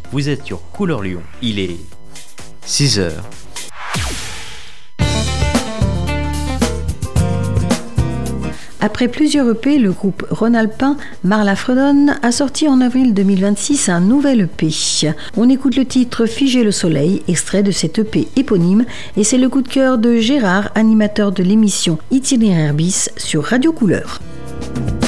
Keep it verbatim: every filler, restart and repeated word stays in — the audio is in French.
Vous êtes sur Couleur Lyon. Il est six heures. Après plusieurs E P, le groupe rhône-alpin Marla Fredon a sorti en avril deux mille vingt-six un nouvel E P. On écoute le titre Figer le soleil, extrait de cet E P éponyme, et c'est le coup de cœur de Gérard, animateur de l'émission Itinéraire bis sur Radio Couleur.